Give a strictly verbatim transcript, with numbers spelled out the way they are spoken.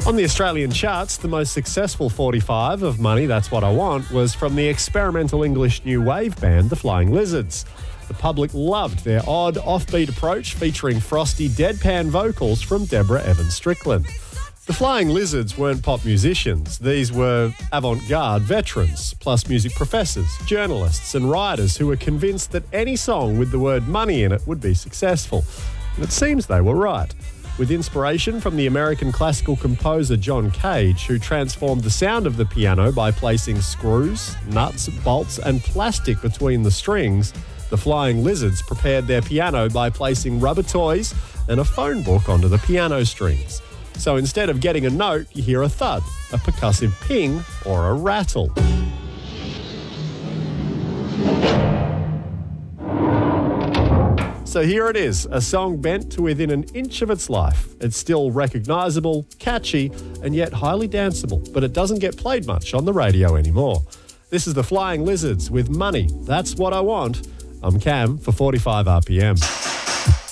On the Australian charts, the most successful forty-five of Money, That's What I Want was from the experimental English new wave band, The Flying Lizards. The public loved their odd, offbeat approach featuring frosty, deadpan vocals from Deborah Evans-Strickland. The Flying Lizards weren't pop musicians. These were avant-garde veterans, plus music professors, journalists and writers who were convinced that any song with the word money in it would be successful. And it seems they were right. With inspiration from the American classical composer John Cage, who transformed the sound of the piano by placing screws, nuts, bolts and plastic between the strings, the Flying Lizards prepared their piano by placing rubber toys and a phone book onto the piano strings. So instead of getting a note, you hear a thud, a percussive ping or a rattle. So here it is, a song bent to within an inch of its life. It's still recognisable, catchy, and yet highly danceable, but it doesn't get played much on the radio anymore. This is the Flying Lizards with Money, That's What I Want. I'm Cam for forty-five R P M.